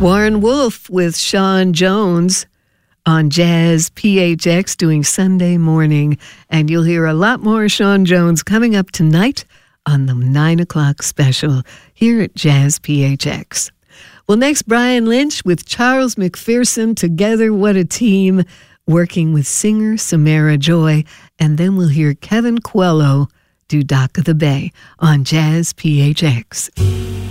Warren Wolf with Sean Jones on Jazz PHX doing Sunday morning. And you'll hear a lot more Sean Jones coming up tonight on the 9 o'clock special here at Jazz PHX. Well, next, Brian Lynch with Charles McPherson. Together, what a team, working with singer Samara Joy. And then we'll hear Kevin Coelho do Dock of the Bay on Jazz PHX.